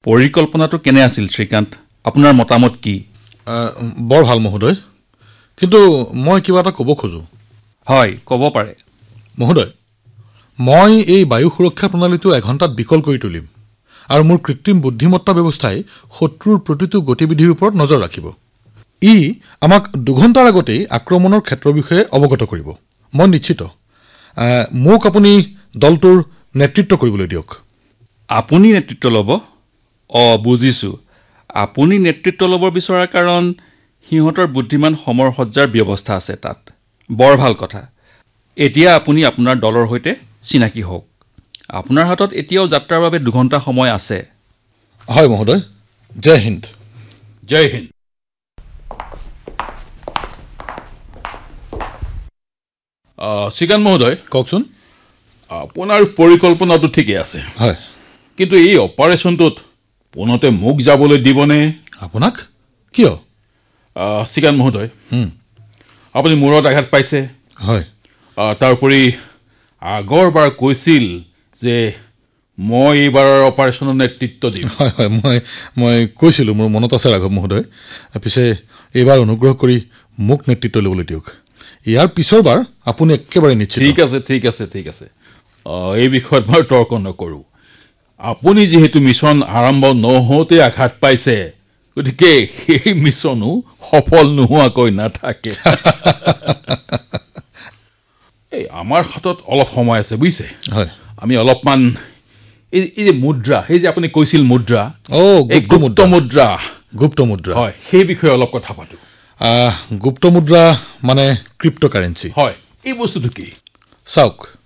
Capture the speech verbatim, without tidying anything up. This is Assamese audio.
পৰিকল্পনাটো কেনে আছিল শ্ৰীকান্ত আপোনাৰ মতামত কি বৰ ভাল মহোদয় কিন্তু মই কিবা এটা ক'ব খোজো হয় ক'ব পাৰে মহোদয় মই এই বায়ু সুৰক্ষা প্ৰণালীটো এঘণ্টাত বিকল কৰি তুলিম আৰু মোৰ কৃত্ৰিম বুদ্ধিমত্তা ব্যৱস্থাই শত্ৰুৰ প্ৰতিটো গতিবিধিৰ ওপৰত নজৰ ৰাখিব ই আমাক দুঘণ্টাৰ আগতেই আক্ৰমণৰ ক্ষেত্ৰৰ বিষয়ে অৱগত কৰিব মই নিশ্চিত মোক আপুনি দলটোৰ নেতৃত্ব কৰিবলৈ দিয়ক আপুনি নেতৃত্ব ল'ব অ বুজিছো আপুনি নেতৃত্ব ল'ব বিচৰাৰ কাৰণ সিহঁতৰ বুদ্ধিমান সমৰসজ্জাৰ ব্যৱস্থা আছে তাত বৰ ভাল কথা এতিয়া আপুনি আপোনাৰ দলৰ সৈতে চিনাকি হওক আপোনাৰ হাতত এতিয়াও যাত্ৰাৰ বাবে দুঘণ্টা সময় আছে হয় মহোদয় জয় হিন্দ জয় হিন্দ শ্ৰীকান্ত মহোদয় কওকচোন আপোনাৰ পৰিকল্পনাটো ঠিকে আছে হয় কিন্তু এই অপাৰেশ্যনটোত পোনতে মোক যাবলৈ দিবনে আপোনাক কিয় শ্ৰীকান্ত মহোদয় আপুনি মূৰত আঘাত পাইছে হয় তাৰোপৰি আগৰবাৰ কৈছিল যে মই এইবাৰৰ অপাৰেশ্যনৰ নেতৃত্ব দিম হয় হয় মই মই কৈছিলোঁ মোৰ মনত আছে ৰাঘৱ মহোদয় পিছে এইবাৰ অনুগ্ৰহ কৰি মোক নেতৃত্ব ল'বলৈ দিয়ক ইয়াৰ পিছৰবাৰ আপুনি একেবাৰে নিশ্চিত ঠিক আছে ঠিক আছে ঠিক আছে এই বিষয়ত মই তৰ্ক নকৰোঁ আপুনি যিহেতু মিছন আৰম্ভ নহওঁতে আঘাত পাইছে গতিকে সেই মিছনো সফল নোহোৱাকৈ নাথাকে এই আমাৰ হাতত অলপ সময় আছে বুজিছে হয় আমি অলপমান এই যে মুদ্ৰা সেই যে আপুনি কৈছিল মুদ্ৰা গুপ্ত মুদ্ৰা গুপ্ত মুদ্ৰা হয় সেই বিষয়ে অলপ কথা পাতোঁ গুপ্ত মুদ্ৰা মানে ক্ৰিপ্ট কাৰেঞ্চি হয় এই বস্তুটো কি চাওক